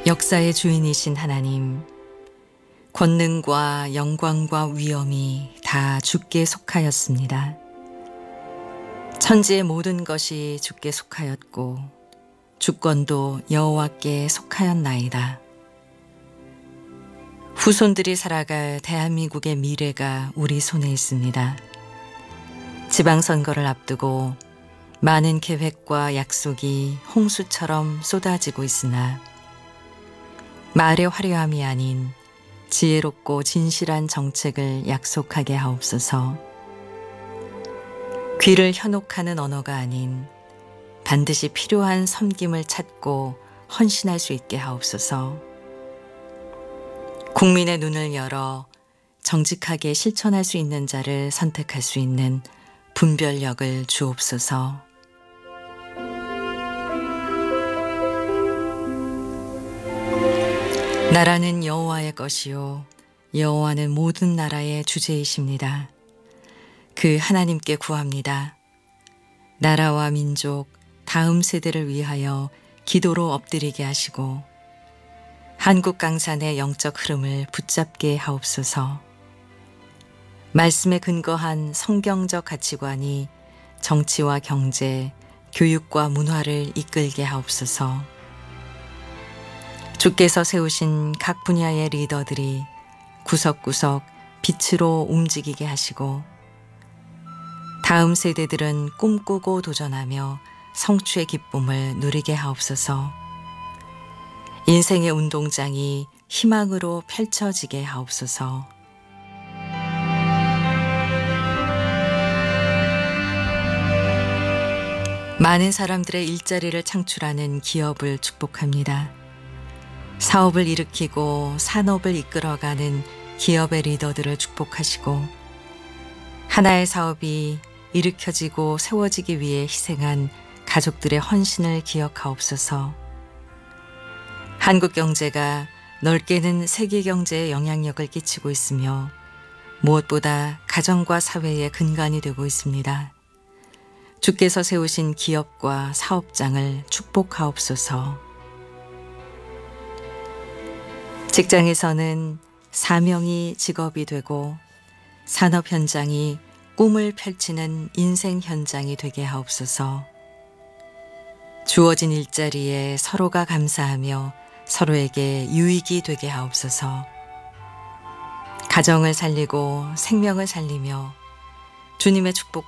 역사의 주인이신 하나님, 권능과 영광과 위엄이 다 주께 속하였습니다. 천지의 모든 것이 주께 속하였고 주권도 여호와께 속하였나이다. 후손들이 살아갈 대한민국의 미래가 우리 손에 있습니다. 지방선거를 앞두고 많은 계획과 약속이 홍수처럼 쏟아지고 있으나 말의 화려함이 아닌 지혜롭고 진실한 정책을 약속하게 하옵소서. 귀를 현혹하는 언어가 아닌 반드시 필요한 섬김을 찾고 헌신할 수 있게 하옵소서. 국민의 눈을 열어 정직하게 실천할 수 있는 자를 선택할 수 있는 분별력을 주옵소서. 나라는 여호와의 것이요 여호와는 모든 나라의 주제이십니다. 그 하나님께 구합니다. 나라와 민족, 다음 세대를 위하여 기도로 엎드리게 하시고 한국 강산의 영적 흐름을 붙잡게 하옵소서. 말씀에 근거한 성경적 가치관이 정치와 경제, 교육과 문화를 이끌게 하옵소서. 주께서 세우신 각 분야의 리더들이 구석구석 빛으로 움직이게 하시고 다음 세대들은 꿈꾸고 도전하며 성취의 기쁨을 누리게 하옵소서. 인생의 운동장이 희망으로 펼쳐지게 하옵소서. 많은 사람들의 일자리를 창출하는 기업을 축복합니다. 사업을 일으키고 산업을 이끌어가는 기업의 리더들을 축복하시고 하나의 사업이 일으켜지고 세워지기 위해 희생한 가족들의 헌신을 기억하옵소서. 한국 경제가 넓게는 세계 경제에 영향력을 끼치고 있으며 무엇보다 가정과 사회의 근간이 되고 있습니다. 주께서 세우신 기업과 사업장을 축복하옵소서. 직장에서는 사명이 직업이 되고 산업 현장이 꿈을 펼치는 인생 현장이 되게 하옵소서. 주어진 일자리에 서로가 감사하며 서로에게 유익이 되게 하옵소서. 가정을 살리고 생명을 살리며 주님의 축복